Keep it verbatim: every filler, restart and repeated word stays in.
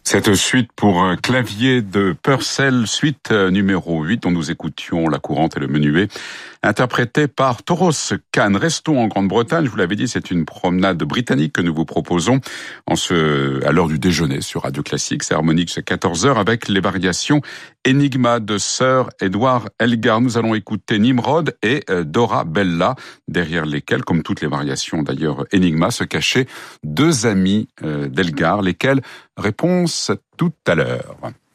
Cette suite pour clavier de Purcell, suite numéro huit, dont nous écoutions la courante et le menuet, interprété par Toros Khan. Restons en Grande-Bretagne, je vous l'avais dit, c'est une promenade britannique que nous vous proposons en ce, à l'heure du déjeuner sur Radio Classique. C'est harmonique, c'est quatorze heures avec les variations Enigma de Sir Edward Elgar. Nous allons écouter Nimrod et Dora Bella, derrière lesquels, comme toutes les variations d'ailleurs Enigma, se cachaient deux amis d'Elgar, lesquels réponse tout à l'heure.